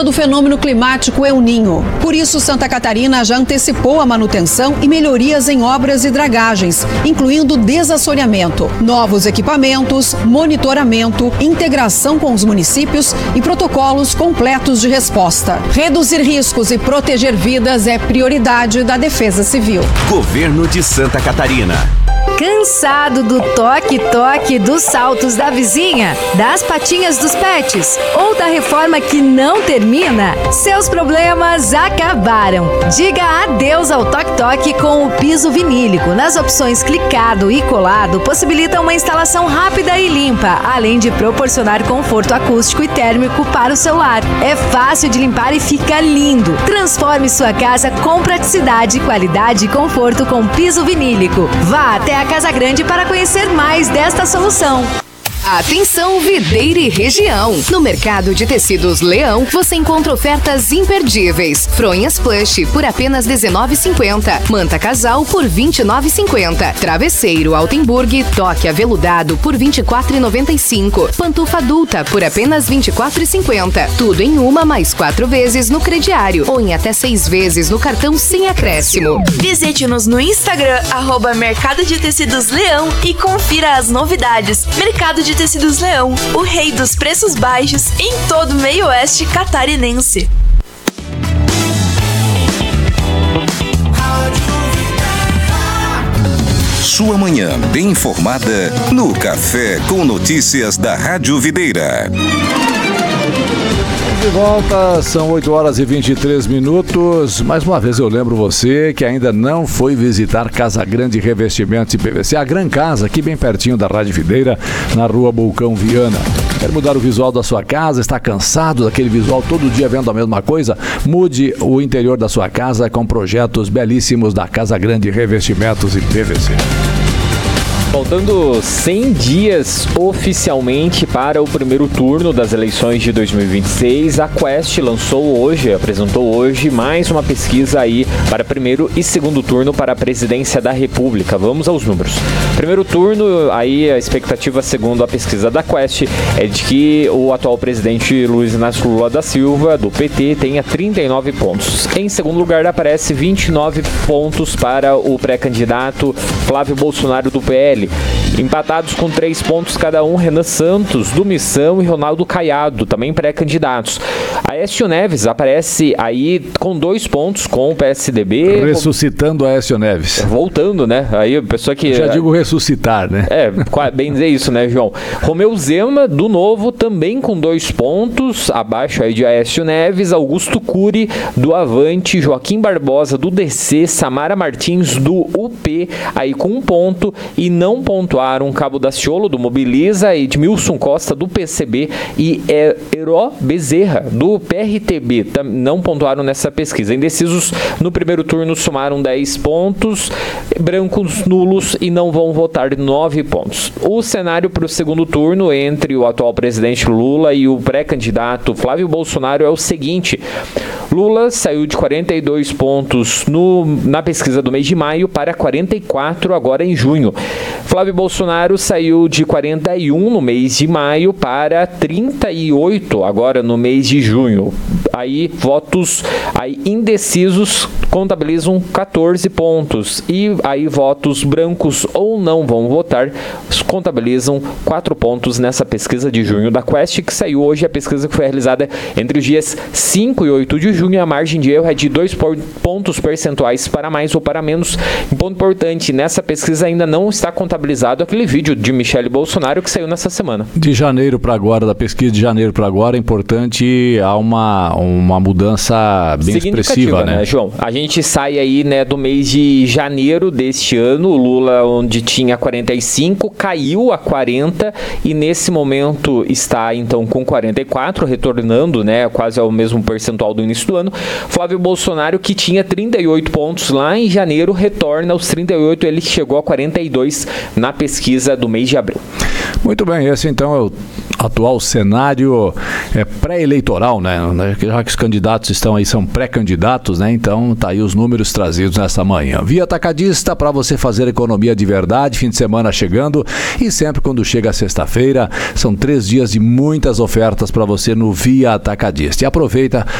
do fenômeno climático El Niño. Por isso, Santa Catarina já antecipou a manutenção e melhorias em obras e dragagens, incluindo desassoreamento, novos equipamentos, monitoramento, integração com os municípios e protocolos completos de resposta. Reduzir riscos e proteger vidas é prioridade da Defesa Civil. Governo de Santa Catarina. Cansado do toque-toque dos saltos da vizinha, das patinhas dos pets ou da reforma que não termina? Seus problemas acabaram. Diga adeus ao toque-toque com o piso vinílico. Nas opções clicado e colado, possibilita uma instalação rápida e limpa, além de proporcionar conforto acústico e térmico para o seu lar. É fácil de limpar e fica lindo. Transforme sua casa com praticidade, qualidade e conforto com piso vinílico. Vá até a Casa Grande para conhecer mais desta solução. Atenção, Videira e região. No Mercado de Tecidos Leão, você encontra ofertas imperdíveis. Fronhas plush por apenas R$19,50. Manta casal por R$29,50. Travesseiro Altenburg toque aveludado por R$24,95. Pantufa adulta por apenas R$24,50. Tudo em uma mais 4 vezes no crediário ou em até 6 vezes no cartão sem acréscimo. Visite-nos no Instagram @Mercado de Tecidos Leão e confira as novidades. Mercado de Tecidos Leão, o rei dos preços baixos em todo o meio-oeste catarinense. Sua manhã bem informada no Café com Notícias da Rádio Videira. De volta, são 8h23. Mais uma vez eu lembro você que ainda não foi visitar Casa Grande Revestimentos e PVC, a Gran Casa, aqui bem pertinho da Rádio Videira, na rua Bulcão Viana. Quer mudar o visual da sua casa? Está cansado daquele visual todo dia vendo a mesma coisa? Mude o interior da sua casa com projetos belíssimos da Casa Grande Revestimentos e PVC. Faltando 100 dias oficialmente para o primeiro turno das eleições de 2026, a Quest apresentou hoje mais uma pesquisa aí para primeiro e segundo turno para a presidência da República. Vamos aos números. Primeiro turno, aí a expectativa segundo a pesquisa da Quest é de que o atual presidente Luiz Inácio Lula da Silva, do PT, tenha 39 pontos. Em segundo lugar, aparece 29 pontos para o pré-candidato Flávio Bolsonaro, do PL. Empatados com 3 pontos cada um, Renan Santos, do Missão, e Ronaldo Caiado, também pré-candidatos. Aécio Neves aparece aí com 2 pontos com o PSDB. Ressuscitando Aécio Neves. Voltando, né? Aí a pessoa que... Já digo ressuscitar, né? Bem dizer isso, né, João? Romeu Zema, do Novo, também com 2 pontos, abaixo aí de Aécio Neves. Augusto Cury, do Avante. Joaquim Barbosa, do DC. Samara Martins, do UP, aí com 1 ponto. E não pontuaram Cabo Daciolo, do Mobiliza, Edmilson Costa, do PCB, e Heró Bezerra, do PRTB. Não pontuaram nessa pesquisa. Indecisos no primeiro turno somaram 10 pontos, brancos nulos e não vão votar 9 pontos. O cenário para o segundo turno entre o atual presidente Lula e o pré-candidato Flávio Bolsonaro é o seguinte: Lula saiu de 42 pontos na pesquisa do mês de maio para 44 agora em junho. Flávio Bolsonaro saiu de 41 no mês de maio para 38 agora no mês de junho. Aí votos indecisos contabilizam 14 pontos e aí votos brancos ou não vão votar contabilizam 4 pontos nessa pesquisa de junho da Quest, que saiu hoje. A pesquisa que foi realizada entre os dias 5 e 8 de junho, a margem de erro é de 2 pontos percentuais para mais ou para menos. Um ponto importante, nessa pesquisa ainda não está contabilizado aquele vídeo de Michele Bolsonaro que saiu nessa semana. De janeiro para agora, da pesquisa de janeiro para agora, é importante, há uma mudança bem expressiva, né, João? A gente sai aí, né, do mês de janeiro deste ano, o Lula, onde tinha 45, caiu a 40 e nesse momento está então com 44, retornando, né, quase ao mesmo percentual do início do ano. Flávio Bolsonaro, que tinha 38 pontos lá em janeiro, retorna aos 38, ele chegou a 42 na pesquisa do mês de abril. Muito bem, esse então é o atual cenário pré-eleitoral, né? Já que os candidatos estão aí, são pré-candidatos, né? Então tá aí os números trazidos nessa manhã. Via Atacadista, para você fazer economia de verdade, fim de semana chegando, e sempre quando chega a sexta-feira, são 3 dias de muitas ofertas para você no Via Atacadista. E aproveita